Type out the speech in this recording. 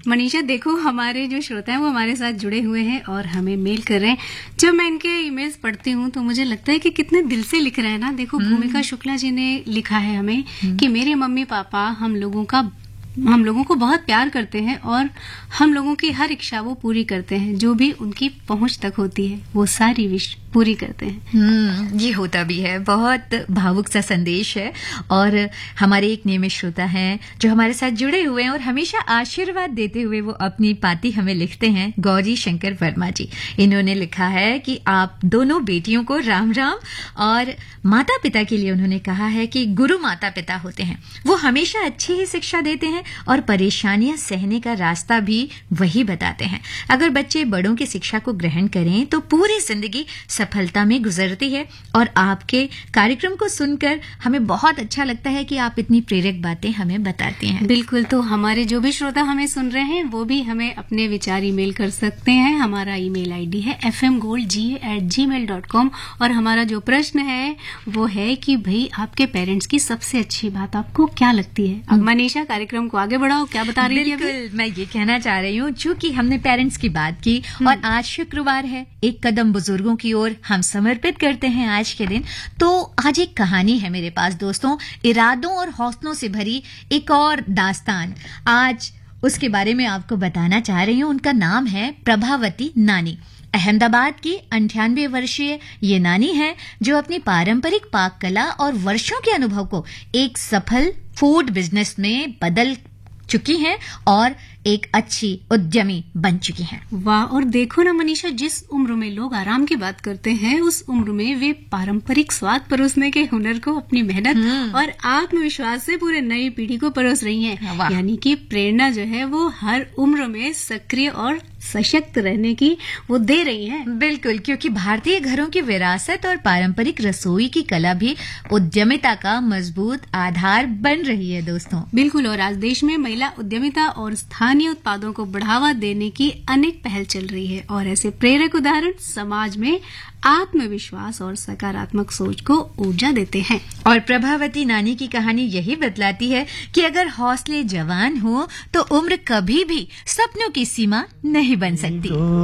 मनीषा देखो, हमारे जो श्रोता हैं वो हमारे साथ जुड़े हुए हैं और हमें मेल कर रहे हैं। जब मैं इनके ईमेल्स पढ़ती हूँ तो मुझे लगता है कि कितने दिल से लिख रहे हैं ना। देखो, भूमिका शुक्ला जी ने लिखा है हमें कि मेरे मम्मी पापा हम लोगों को बहुत प्यार करते हैं और हम लोगों की हर इच्छा वो पूरी करते हैं, जो भी उनकी पहुंच तक होती है वो सारी विश पूरी करते हैं। ये होता भी है, बहुत भावुक सा संदेश है। और हमारे एक नियमित श्रोता हैं जो हमारे साथ जुड़े हुए हैं और हमेशा आशीर्वाद देते हुए वो अपनी पाती हमें लिखते हैं, गौरी शंकर वर्मा जी। इन्होंने लिखा है कि आप दोनों बेटियों को राम राम, और माता पिता के लिए उन्होंने कहा है कि गुरु माता पिता होते हैं, वो हमेशा अच्छी ही शिक्षा देते हैं और परेशानियां सहने का रास्ता भी वही बताते हैं। अगर बच्चे बड़ों की शिक्षा को ग्रहण करें तो पूरी जिंदगी सफलता में गुजरती है। और आपके कार्यक्रम को सुनकर हमें बहुत अच्छा लगता है कि आप इतनी प्रेरक बातें हमें बताते हैं। बिल्कुल, तो हमारे जो भी श्रोता हमें सुन रहे हैं वो भी हमें अपने विचार ईमेल कर सकते हैं। हमारा ईमेल आईडी है fmgoldga@gmail.com और हमारा जो प्रश्न है वो है कि भाई आपके पेरेंट्स की सबसे अच्छी बात आपको क्या लगती है। अब मनीषा, कार्यक्रम को आगे बढ़ाओ, क्या बता रही है? बिल्कुल, मैं ये कहना चाह रही हूँ, चूंकि हमने पेरेंट्स की बात की और आज शुक्रवार है, एक कदम बुजुर्गों की ओर हम समर्पित करते हैं आज के दिन। तो आज एक कहानी है मेरे पास दोस्तों, इरादों और हौसलों से भरी एक और दास्तान। आज उसके बारे में आपको बताना चाह रही हूँ। उनका नाम है प्रभावती नानी। अहमदाबाद की 98 वर्षीय ये नानी है जो अपनी पारंपरिक पाक कला और वर्षों के अनुभव को एक सफल फूड बिजनेस में बदल चुकी हैं और एक अच्छी उद्यमी बन चुकी हैं। वाह! और देखो ना मनीषा, जिस उम्र में लोग आराम की बात करते हैं उस उम्र में वे पारंपरिक स्वाद परोसने के हुनर को अपनी मेहनत और आत्मविश्वास से पूरे नई पीढ़ी को परोस रही हैं। यानी कि प्रेरणा जो है वो हर उम्र में सक्रिय और सशक्त रहने की वो दे रही हैं। बिल्कुल, क्योंकि भारतीय घरों की विरासत और पारंपरिक रसोई की कला भी उद्यमिता का मजबूत आधार बन रही है दोस्तों। बिल्कुल, और आज देश में महिला उद्यमिता और स्थानीय उत्पादों को बढ़ावा देने की अनेक पहल चल रही है और ऐसे प्रेरक उदाहरण समाज में आत्मविश्वास और सकारात्मक सोच को ऊर्जा देते हैं। और प्रभावती नानी की कहानी यही बतलाती है कि अगर हौसले जवान हो तो उम्र कभी भी सपनों की सीमा नहीं बन सकती।